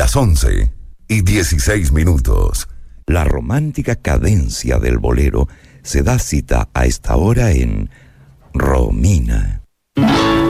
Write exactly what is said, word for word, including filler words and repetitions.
las once y dieciséis minutos. La romántica cadencia del bolero se da cita a esta hora en Romina.